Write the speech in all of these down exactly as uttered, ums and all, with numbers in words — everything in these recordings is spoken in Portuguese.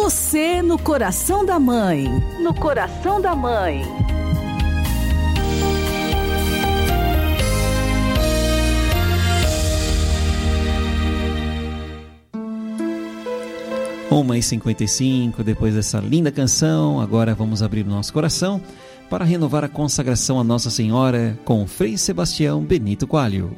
Você no coração da mãe. No coração da mãe. uma e cinquenta e cinco, depois dessa linda canção, agora vamos abrir o nosso coração para renovar a consagração a Nossa Senhora com Frei Sebastião Benito Coelho.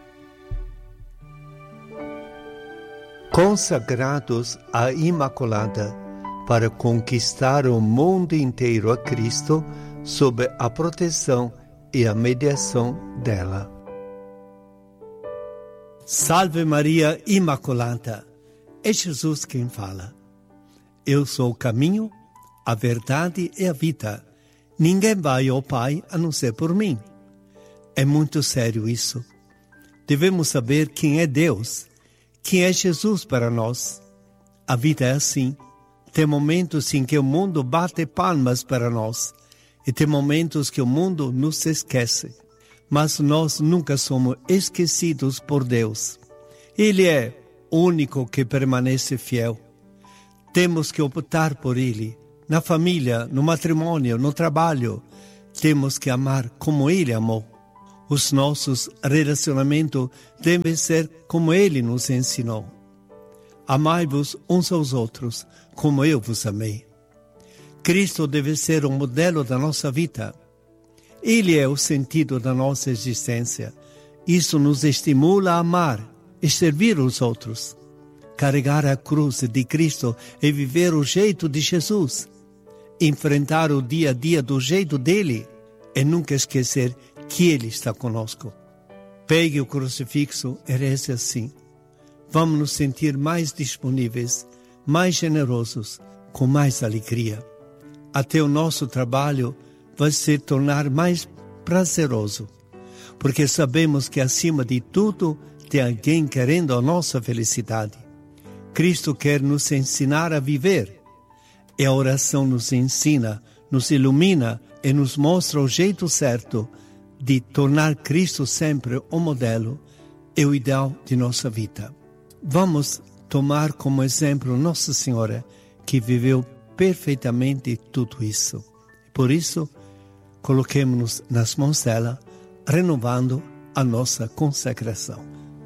Consagrados à Imaculada para conquistar o mundo inteiro a Cristo sob a proteção e a mediação dela. Salve Maria Imaculada! É Jesus quem fala. Eu sou o caminho, a verdade e a vida. Ninguém vai ao Pai a não ser por mim. É muito sério isso. Devemos saber quem é Deus, quem é Jesus para nós. A vida é assim. Tem momentos em que o mundo bate palmas para nós e tem momentos que o mundo nos esquece. Mas nós nunca somos esquecidos por Deus. Ele é o único que permanece fiel. Temos que optar por Ele. Na família, no matrimônio, no trabalho, temos que amar como Ele amou. Os nossos relacionamentos devem ser como Ele nos ensinou. Amai-vos uns aos outros, como eu vos amei. Cristo deve ser o modelo da nossa vida. Ele é o sentido da nossa existência. Isso nos estimula a amar e servir os outros. Carregar a cruz de Cristo e viver o jeito de Jesus. Enfrentar o dia a dia do jeito dele e nunca esquecer que Ele está conosco. Pegue o crucifixo e reze assim. Vamos nos sentir mais disponíveis, mais generosos, com mais alegria. Até o nosso trabalho vai se tornar mais prazeroso, porque sabemos que acima de tudo tem alguém querendo a nossa felicidade. Cristo quer nos ensinar a viver. E a oração nos ensina, nos ilumina e nos mostra o jeito certo de tornar Cristo sempre o modelo e o ideal de nossa vida. Vamos tomar como exemplo Nossa Senhora, que viveu perfeitamente tudo isso. Por isso, coloquemos-nos nas mãos dela, renovando a nossa consagração.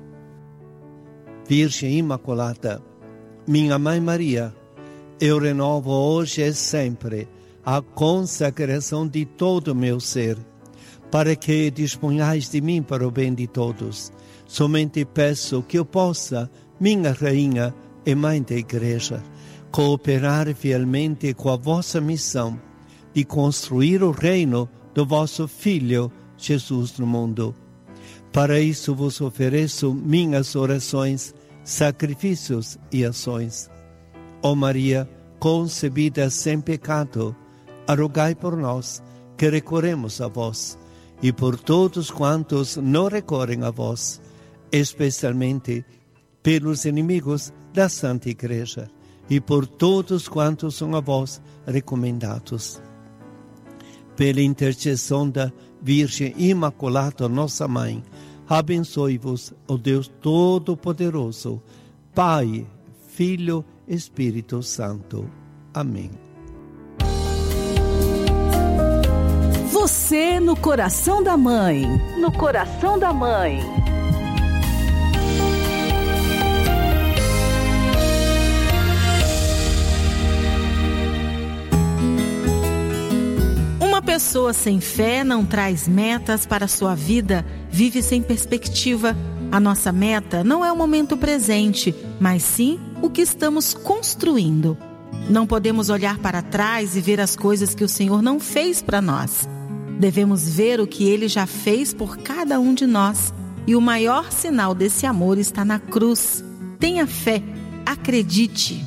Virgem Imaculada, minha Mãe Maria, eu renovo hoje e sempre a consagração de todo o meu ser, para que disponhais de mim para o bem de todos. Somente peço que eu possa, minha Rainha e Mãe da Igreja, cooperar fielmente com a vossa missão de construir o reino do vosso Filho, Jesus, no mundo. Para isso vos ofereço minhas orações, sacrifícios e ações. Ó Maria, concebida sem pecado, rogai por nós, que recorremos a vós, e por todos quantos não recorrem a vós, especialmente pelos inimigos da Santa Igreja, e por todos quantos são a vós recomendados. Pela intercessão da Virgem Imaculada, nossa Mãe, abençoe-vos o Deus Todo-Poderoso, Pai, Filho, Espírito Santo. Amém. Você no coração da mãe. No coração da mãe. Uma pessoa sem fé não traz metas para a sua vida, vive sem perspectiva. A nossa meta não é o momento presente, mas sim o que estamos construindo. Não podemos olhar para trás e ver as coisas que o Senhor não fez para nós. Devemos ver o que Ele já fez por cada um de nós. E o maior sinal desse amor está na cruz. Tenha fé, acredite.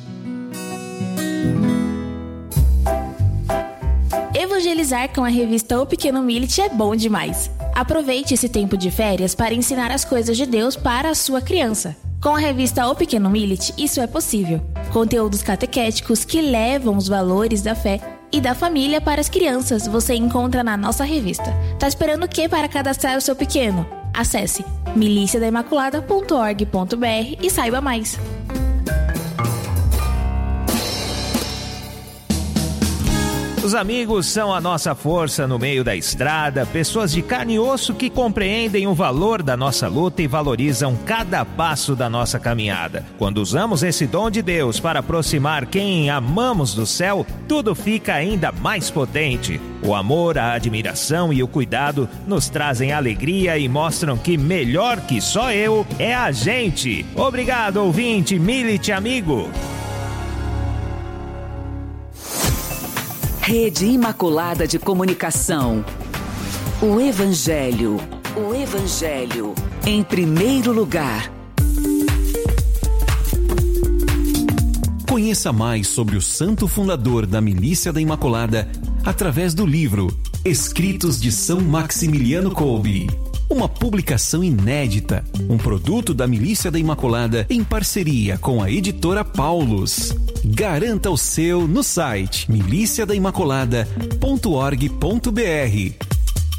Evangelizar com a revista O Pequeno Millet é bom demais. Aproveite esse tempo de férias para ensinar as coisas de Deus para a sua criança. Com a revista O Pequeno Millet, isso é possível. Conteúdos catequéticos que levam os valores da fé e da família para as crianças você encontra na nossa revista. Tá esperando o que para cadastrar o seu pequeno? Acesse milícia da imaculada ponto org ponto br e saiba mais. Os amigos são a nossa força no meio da estrada, pessoas de carne e osso que compreendem o valor da nossa luta e valorizam cada passo da nossa caminhada. Quando usamos esse dom de Deus para aproximar quem amamos do céu, tudo fica ainda mais potente. O amor, a admiração e o cuidado nos trazem alegria e mostram que melhor que só eu é a gente. Obrigado, ouvinte, Milite amigo. Rede Imaculada de Comunicação. O Evangelho. O Evangelho. Em primeiro lugar. Conheça mais sobre o santo fundador da Milícia da Imaculada através do livro Escritos de São Maximiliano Kolbe. Uma publicação inédita, um produto da Milícia da Imaculada em parceria com a editora Paulus. Garanta o seu no site milícia da imaculada ponto org ponto br.